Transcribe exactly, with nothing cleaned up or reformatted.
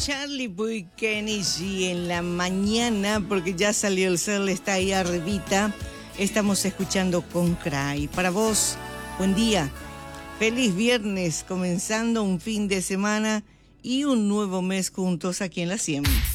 Charlie Puth Kennedy en la mañana, porque ya salió el sol, está ahí arribita. Estamos escuchando Con Cry. Para vos, buen día. Feliz viernes, comenzando un fin de semana y un nuevo mes juntos aquí en la cien.